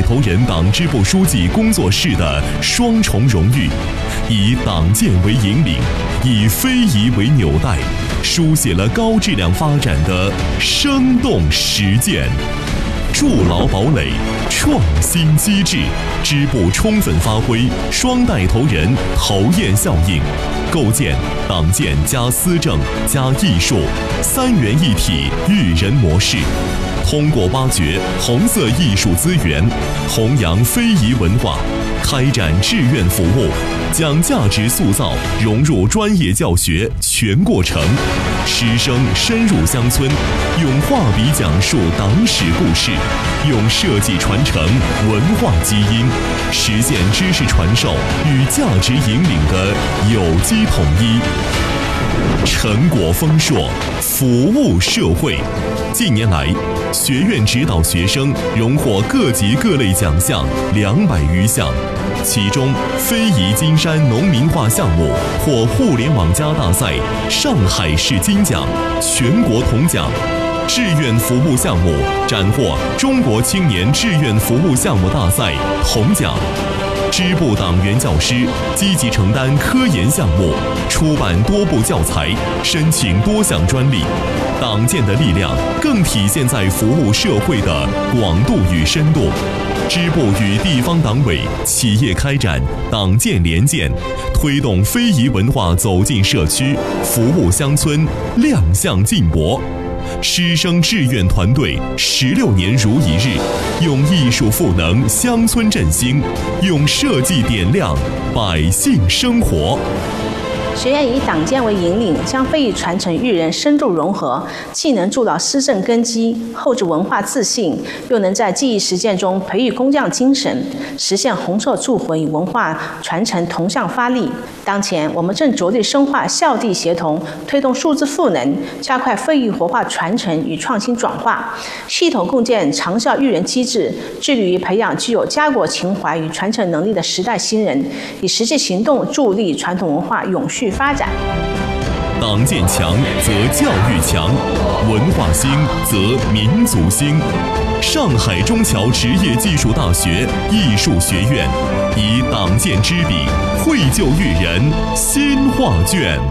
头人党支部书记工作室的双重荣誉，以党建为引领，以非遗为纽带，书写了高质量发展的生动实践。筑牢堡垒，创新机制，支部充分发挥双带头人头雁效应，构建党建加思政加艺术三元一体育人模式。通过挖掘红色艺术资源，弘扬非遗文化，开展志愿服务，将价值塑造融入专业教学全过程。师生深入乡村，用画笔讲述党史故事，用设计传承文化基因，实现知识传授与价值引领的有机统一。成果丰硕，服务社会。近年来，学院指导学生荣获各级各类奖项200余项，其中非遗金山农民画项目获互联网加大赛上海市金奖、全国铜奖。志愿服务项目斩获中国青年志愿服务项目大赛铜奖。支部党员教师积极承担科研项目，出版多部教材，申请多项专利。党建的力量更体现在服务社会的广度与深度。支部与地方党委、企业开展党建联建，推动非遗文化走进社区，服务乡村，亮相进博。师生志愿团队16年如一日，用艺术赋能乡村振兴，用设计点亮百姓生活。 学院以党建为引领，将非遗传承育人深度融合，既能筑牢施政根基，厚植文化自信，又能在记忆实践中培育工匠精神，实现红色铸魂与文化传承同向发力。当前，我们正着力深化校地协同，推动数字赋能，加快非遗活化传承与创新转化，系统构建长效育人机制，致力于培养具有家国情怀与传承能力的时代新人，以实际行动助力传统文化永续发展。 党建强则教育强，文化兴则民族兴。上海中侨职业技术大学艺术学院以党建之笔绘就育人新画卷。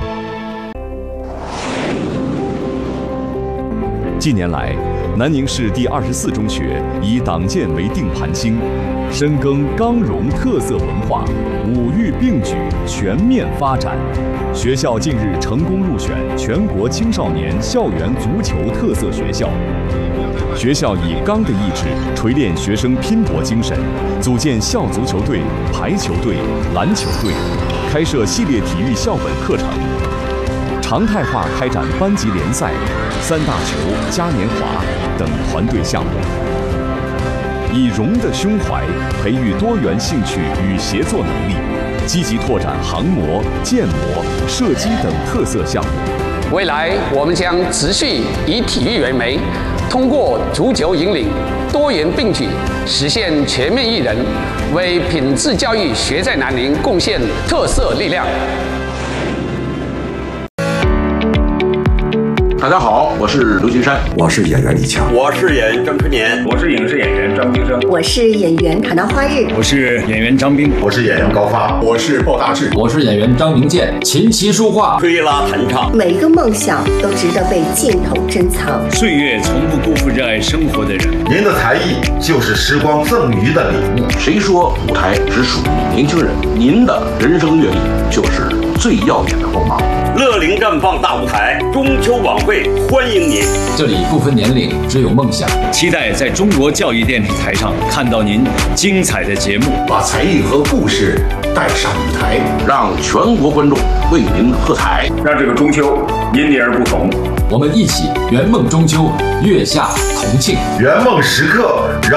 近年来，南宁市第24中学以党建为定盘星，深耕刚柔特色文化，五育并举，全面发展。学校近日成功入选全国青少年校园足球特色学校。学校以刚的意志锤炼学生拼搏精神，组建校足球队、排球队、篮球队，开设系列体育校本课程，常态化开展班级联赛、3大球、嘉年华等团队项目，以融的胸怀培育多元兴趣与协作能力，积极拓展航模、建模、射击等特色项目。 未来我们将持续以体育为媒，通过足球引领、多元并举，实现全面育人，为品质教育学在南宁贡献特色力量。 大家好，我是刘金山， 我是演员李强， 我是演员张春年， 我是影视演员张金生， 我是演员海棠花日， 我是演员张斌， 我是演员高发， 我是鲍大志， 我是演员张明建。琴棋书画， 吹拉弹唱， 每一个梦想都值得被镜头珍藏。 岁月从不辜负热爱生活的人。 您的才艺就是时光赠予的礼物。 谁说舞台只属于年轻人？您的人生阅历就是最耀眼的光芒。 乐龄绽放大舞台，中秋晚会欢迎您。 这里不分年龄，只有梦想。 期待在中国教育电视台上看到您精彩的节目， 把才艺和故事带上舞台， 让全国观众为您喝彩， 让这个中秋因你而不同。 我们一起圆梦中秋，月下同庆。 圆梦时刻，让